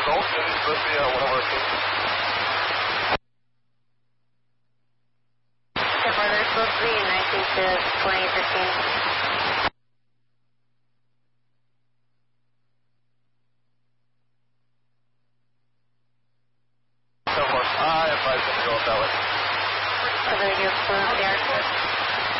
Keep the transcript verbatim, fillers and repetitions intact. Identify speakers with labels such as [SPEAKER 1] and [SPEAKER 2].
[SPEAKER 1] results and supposed to be uh, one of our systems.
[SPEAKER 2] Okay, brother, it's supposed to be nineteen to twenty fifteen.
[SPEAKER 1] So far, I advise them to go up that way.
[SPEAKER 2] Brother, you're close there.